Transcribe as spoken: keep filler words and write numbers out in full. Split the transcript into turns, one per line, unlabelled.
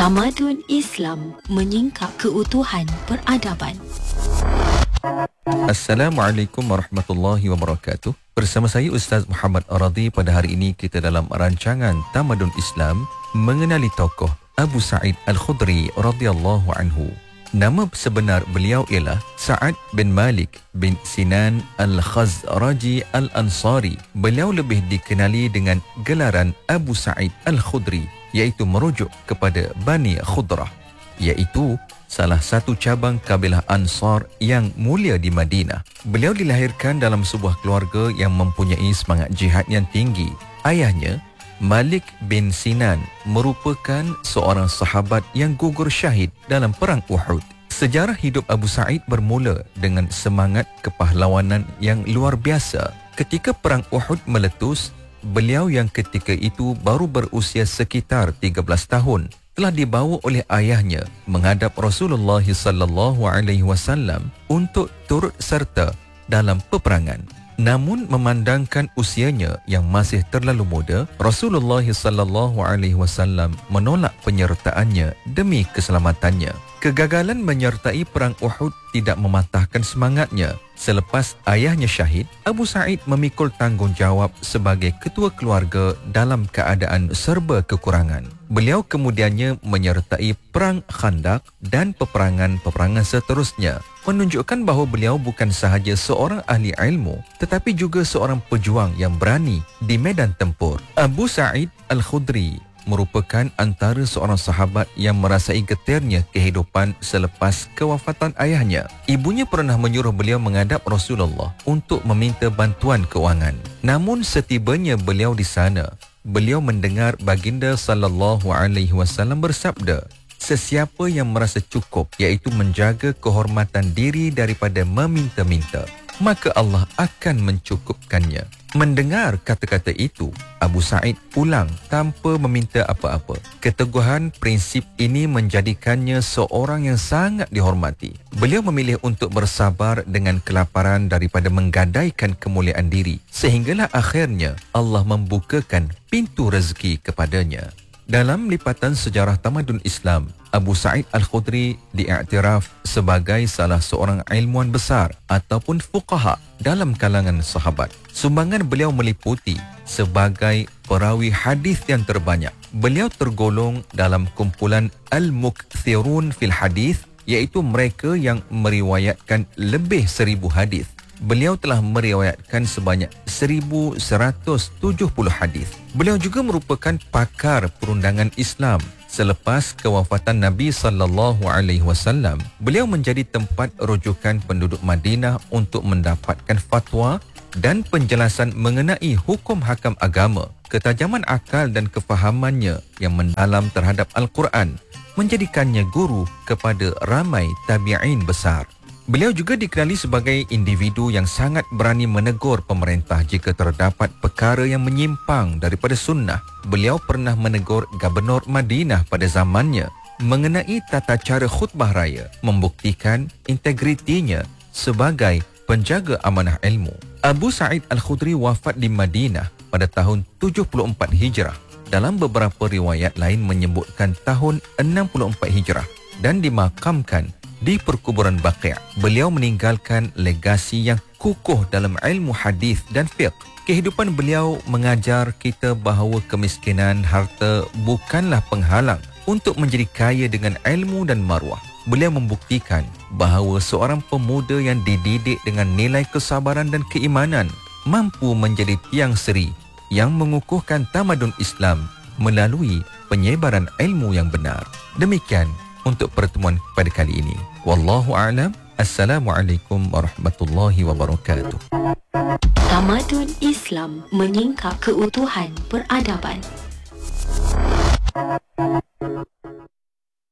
Tamadun Islam menyingkap keutuhan peradaban.
Assalamualaikum warahmatullahi wabarakatuh. Bersama saya Ustaz Muhammad Aradi. Pada hari ini kita dalam rancangan Tamadun Islam mengenali tokoh Abu Sa'id Al-Khudri radhiyallahu anhu. Nama sebenar beliau ialah Sa'ad bin Malik bin Sinan Al-Khazraji Al-Ansari. Beliau lebih dikenali dengan gelaran Abu Sa'id Al-Khudri, iaitu merujuk kepada Bani Khudrah, iaitu salah satu cabang kabilah Ansar yang mulia di Madinah. Beliau dilahirkan dalam sebuah keluarga yang mempunyai semangat jihad yang tinggi. Ayahnya, Malik bin Sinan, merupakan seorang sahabat yang gugur syahid dalam perang Uhud. Sejarah hidup Abu Sa'id bermula dengan semangat kepahlawanan yang luar biasa. Ketika perang Uhud meletus, beliau yang ketika itu baru berusia sekitar tiga belas tahun telah dibawa oleh ayahnya menghadap Rasulullah sallallahu alaihi wasallam untuk turut serta dalam peperangan. Namun memandangkan usianya yang masih terlalu muda, Rasulullah sallallahu alaihi wasallam menolak penyertaannya demi keselamatannya. Kegagalan menyertai perang Uhud tidak mematahkan semangatnya. Selepas ayahnya syahid, Abu Sa'id memikul tanggungjawab sebagai ketua keluarga dalam keadaan serba kekurangan. Beliau kemudiannya menyertai perang Khandaq dan peperangan-peperangan seterusnya, menunjukkan bahawa beliau bukan sahaja seorang ahli ilmu tetapi juga seorang pejuang yang berani di medan tempur. Abu Sa'id Al-Khudri merupakan antara seorang sahabat yang merasai getirnya kehidupan selepas kewafatan ayahnya. Ibunya pernah menyuruh beliau menghadap Rasulullah untuk meminta bantuan keuangan. Namun setibanya beliau di sana, beliau mendengar baginda sallallahu alaihi wasallam bersabda, sesiapa yang merasa cukup, iaitu menjaga kehormatan diri daripada meminta-minta, maka Allah akan mencukupkannya. Mendengar kata-kata itu, Abu Sa'id pulang tanpa meminta apa-apa. Keteguhan prinsip ini menjadikannya seorang yang sangat dihormati. Beliau memilih untuk bersabar dengan kelaparan daripada menggadaikan kemuliaan diri, sehinggalah akhirnya Allah membukakan pintu rezeki kepadanya. Dalam lipatan sejarah tamadun Islam, Abu Sa'id Al-Khudri diiktiraf sebagai salah seorang ilmuwan besar ataupun fuqaha dalam kalangan sahabat. Sumbangan beliau meliputi sebagai perawi hadis yang terbanyak. Beliau tergolong dalam kumpulan Al-Mukthirun fil Hadis, iaitu mereka yang meriwayatkan lebih seribu hadis. Beliau telah meriwayatkan sebanyak seribu seratus tujuh puluh hadis. Beliau juga merupakan pakar perundangan Islam. Selepas kewafatan Nabi sallallahu alaihi wasallam, beliau menjadi tempat rujukan penduduk Madinah untuk mendapatkan fatwa dan penjelasan mengenai hukum hakam agama. Ketajaman akal dan kefahamannya yang mendalam terhadap Al-Quran menjadikannya guru kepada ramai tabi'in besar. Beliau juga dikenali sebagai individu yang sangat berani menegur pemerintah jika terdapat perkara yang menyimpang daripada sunnah. Beliau pernah menegur Gubernur Madinah pada zamannya mengenai tata cara khutbah raya, membuktikan integritinya sebagai penjaga amanah ilmu. Abu Sa'id Al-Khudri wafat di Madinah pada tahun tujuh puluh empat Hijrah. Dalam beberapa riwayat lain menyebutkan tahun enam puluh empat Hijrah dan dimakamkan di perkuburan Baqi'. Beliau meninggalkan legasi yang kukuh dalam ilmu hadis dan fiqh. Kehidupan beliau mengajar kita bahawa kemiskinan harta bukanlah penghalang untuk menjadi kaya dengan ilmu dan maruah. Beliau membuktikan bahawa seorang pemuda yang dididik dengan nilai kesabaran dan keimanan mampu menjadi tiang seri yang mengukuhkan tamadun Islam melalui penyebaran ilmu yang benar. Demikian untuk pertemuan pada kali ini. Wallahu a'lam. Assalamualaikum warahmatullahi wabarakatuh.
Tamadun Islam menyingkap keutuhan peradaban.